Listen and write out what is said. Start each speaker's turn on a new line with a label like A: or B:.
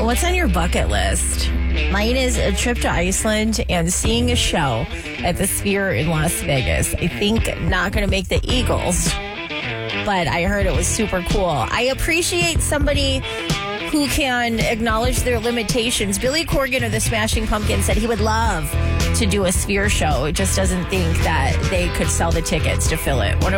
A: What's on your bucket list? Mine is a trip to Iceland and seeing a show at the Sphere in Las Vegas. I think not going to make the Eagles, but I heard it was super cool. I appreciate somebody who can acknowledge their limitations. Billy Corgan of the Smashing Pumpkins said he would love to do a Sphere show. It just doesn't think that they could sell the tickets to fill it.